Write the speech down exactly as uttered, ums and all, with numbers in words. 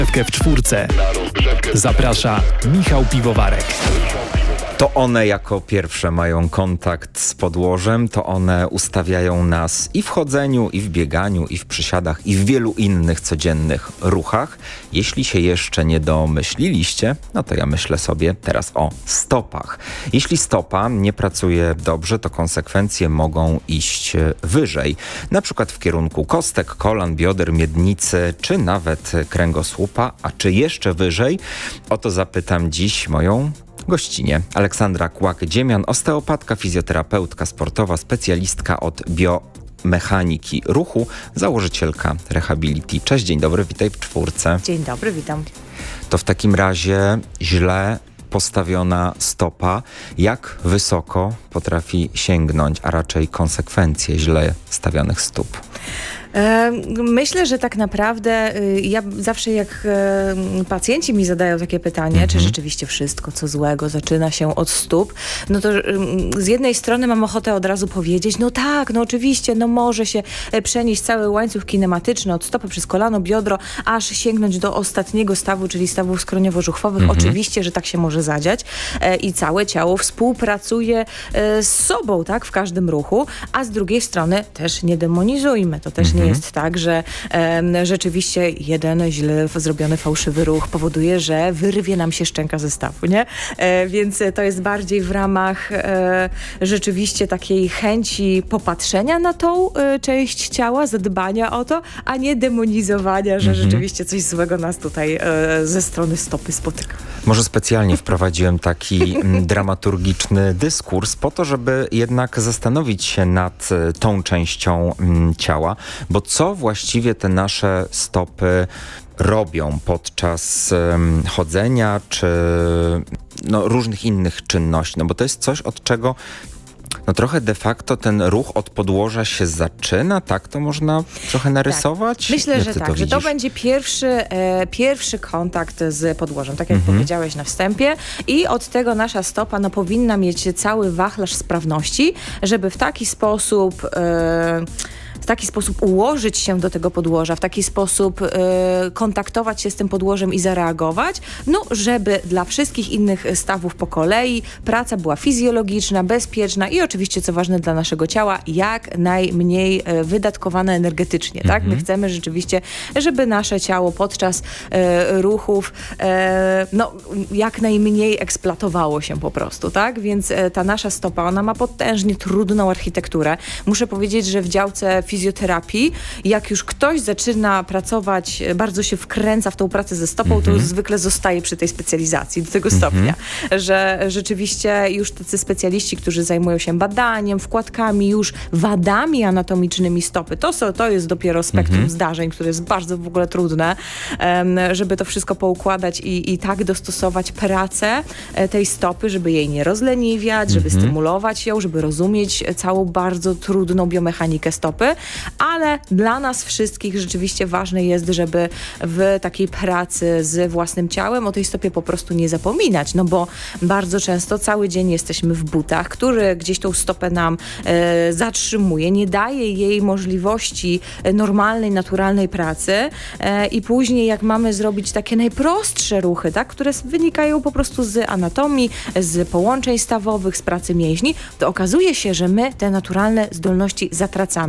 W czwórce. Zaprasza Michał Piwowarek. To one jako pierwsze mają kontakt z podłożem, to one ustawiają nas i w chodzeniu, i w bieganiu, i w przysiadach, i w wielu innych codziennych ruchach. Jeśli się jeszcze nie domyśliliście, no to ja myślę sobie teraz o stopach. Jeśli stopa nie pracuje dobrze, to konsekwencje mogą iść wyżej. Na przykład w kierunku kostek, kolan, bioder, miednicy, czy nawet kręgosłupa, a czy jeszcze wyżej? O to zapytam dziś moją gościnie. Aleksandra Kłak-Dziemian, osteopatka, fizjoterapeutka sportowa, specjalistka od biomechaniki ruchu, założycielka Rehability. Cześć, dzień dobry, witaj w czwórce. Dzień dobry, witam. To w takim razie źle postawiona stopa, jak wysoko potrafi sięgnąć, a raczej konsekwencje źle stawionych stóp? Myślę, że tak naprawdę ja zawsze jak pacjenci mi zadają takie pytanie, mhm. czy rzeczywiście wszystko, co złego zaczyna się od stóp, no to z jednej strony mam ochotę od razu powiedzieć, no tak, no oczywiście, no może się przenieść cały łańcuch kinematyczny od stopy przez kolano, biodro, aż sięgnąć do ostatniego stawu, czyli stawów skroniowo-żuchwowych. Mhm. Oczywiście, że tak się może zadziać i całe ciało współpracuje z sobą, tak, w każdym ruchu, a z drugiej strony też nie demonizujmy, to też nie Nie jest tak, że e, rzeczywiście jeden źle zrobiony fałszywy ruch powoduje, że wyrwie nam się szczęka ze stawu, nie? E, więc to jest bardziej w ramach e, rzeczywiście takiej chęci popatrzenia na tą e, część ciała, zadbania o to, a nie demonizowania, że mhm. rzeczywiście coś złego nas tutaj e, ze strony stopy spotyka. Może specjalnie wprowadziłem taki dramaturgiczny dyskurs po to, żeby jednak zastanowić się nad tą częścią m, ciała, bo co właściwie te nasze stopy robią podczas um, chodzenia czy no, różnych innych czynności, no bo to jest coś, od czego no trochę de facto ten ruch od podłoża się zaczyna, tak to można trochę narysować? Tak. Myślę, Jak że ty tak, to że widzisz? to będzie pierwszy, e, pierwszy kontakt z podłożem, tak jak Mhm. powiedziałeś na wstępie, i od tego nasza stopa no, powinna mieć cały wachlarz sprawności, żeby w taki sposób e, w taki sposób ułożyć się do tego podłoża, w taki sposób y, kontaktować się z tym podłożem i zareagować, no żeby dla wszystkich innych stawów po kolei praca była fizjologiczna, bezpieczna i oczywiście, co ważne dla naszego ciała, jak najmniej y, wydatkowane energetycznie, tak? My chcemy rzeczywiście, żeby nasze ciało podczas y, ruchów y, no, jak najmniej eksploatowało się po prostu, tak? Więc y, ta nasza stopa, ona ma potężnie trudną architekturę. Muszę powiedzieć, że w działce fizjoterapii, jak już ktoś zaczyna pracować, bardzo się wkręca w tą pracę ze stopą, mm-hmm. to już zwykle zostaje przy tej specjalizacji do tego mm-hmm. stopnia, że rzeczywiście już tacy specjaliści, którzy zajmują się badaniem, wkładkami, już wadami anatomicznymi stopy, to, są, to jest dopiero spektrum mm-hmm. zdarzeń, które jest bardzo w ogóle trudne, żeby to wszystko poukładać i, i tak dostosować pracę tej stopy, żeby jej nie rozleniwiać, żeby mm-hmm. stymulować ją, żeby rozumieć całą bardzo trudną biomechanikę stopy, ale dla nas wszystkich rzeczywiście ważne jest, żeby w takiej pracy z własnym ciałem o tej stopie po prostu nie zapominać, no bo bardzo często cały dzień jesteśmy w butach, który gdzieś tą stopę nam e, zatrzymuje, nie daje jej możliwości normalnej, naturalnej pracy e, i później jak mamy zrobić takie najprostsze ruchy, tak, które wynikają po prostu z anatomii, z połączeń stawowych, z pracy mięśni, to okazuje się, że my te naturalne zdolności zatracamy.